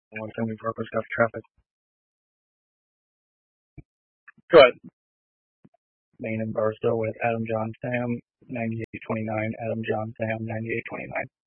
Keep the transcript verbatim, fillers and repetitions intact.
One time we broke was got traffic. Go ahead. Main and Barstow with Adam John Sam, ninety-eight twenty-nine. Adam John Sam, ninety-eight twenty-nine.